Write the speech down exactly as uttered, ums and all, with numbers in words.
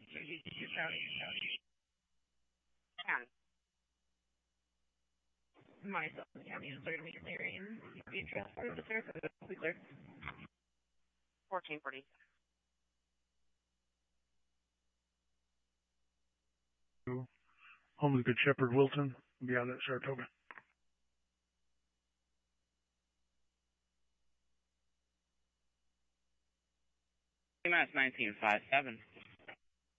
Myself and the county is going to be clearing. Be transported to there, so it'll be clear. fourteen forty. Home of the Good Shepherd Wilton. Be out at Saratoga. Mass nineteen five seven.